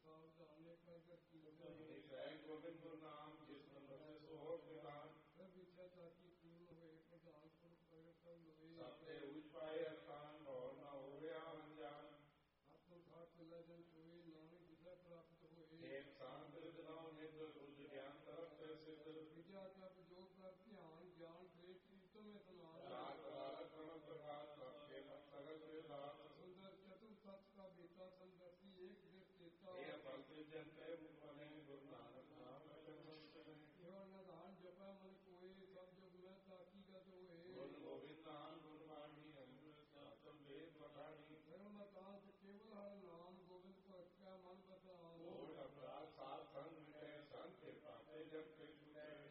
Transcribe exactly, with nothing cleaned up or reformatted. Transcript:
ਸਾਵਧਾਨੇ ਕਰ ਕਰਤੀ ਨਿਸ਼ਾਇ ਗੋਬਿੰਦ ਗੁਰੂ ਨਾਮ ਜਿਸ ਨੂੰ ਬਸੇ ਸੋ ਹੋ ਗਿਆਨ ਸਭ ਇੱਛਾ ਚਾਕੀ ਪੂਰਨ ਹੋਏ ਪ੍ਰਧਾਨ ਪੁਰਖ ਪ੍ਰਗਟ ਕਰ ਲੋਏ ਸਭ ਤੇ ਉਚ ਪਾਏ ਅਸਥਾਨ ਭਉ ਨਾ ਹੋਵਿਆ ਅਣਜਾਨ ਆਤਮ ਘਾਟ ਮਿਲਾ ਜਨ ਸੋਏ ਨਾਨਕ ਜਿਸਾ ਪ੍ਰਾਪਤ ਹੋਏ ਏਕ ਸਾਂਤ ਜਨਾਉ ਨਿਤ ਉਜ ਗਿਆਨ ਤਰਫ ਤੇ ਸਿੱਧ ਵਿਦਿਆ ਤਪ